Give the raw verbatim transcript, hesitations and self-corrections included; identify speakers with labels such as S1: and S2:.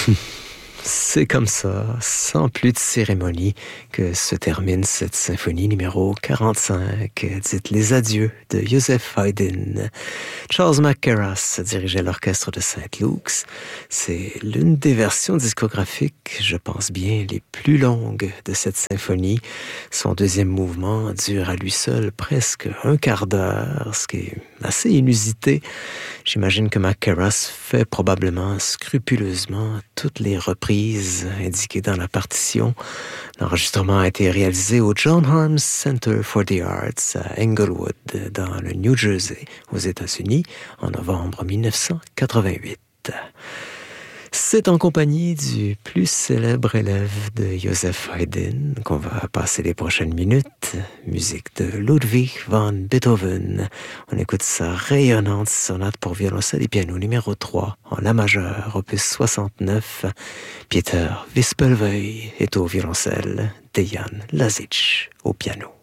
S1: C'est comme ça, sans plus de cérémonie, que se termine cette symphonie numéro quarante-cinq, dite Les Adieux de Joseph Haydn. Charles McCarrass dirigeait l'orchestre de Saint Luke's. C'est l'une des versions discographiques, je pense bien, les plus longues de cette symphonie. Son deuxième mouvement dure à lui seul presque un quart d'heure, ce qui est assez inusité. J'imagine que McCarrass fait probablement scrupuleusement toutes les reprises indiquées dans la partition. L'enregistrement a été réalisé au John Harms Center for the Arts à Englewood, dans le New Jersey, aux États-Unis, en novembre dix-neuf cent quatre-vingt-huit. C'est en compagnie du plus célèbre élève de Joseph Haydn qu'on va passer les prochaines minutes. Musique de Ludwig van Beethoven. On écoute sa rayonnante sonate pour violoncelle et piano numéro trois en La majeur, opus soixante-neuf. Peter Wispelwey est au violoncelle, Dejan Lazic au piano.